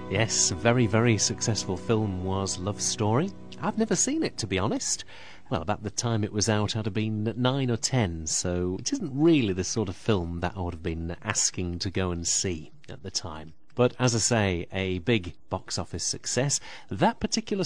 Yes, a very, very successful film was Love Story. I've never seen it, to be honest. Well, about the time it was out, I'd have been 9 or 10, so it isn't really the sort of film that I would have been asking to go and see at the time. But as I say, a big box office success. That particular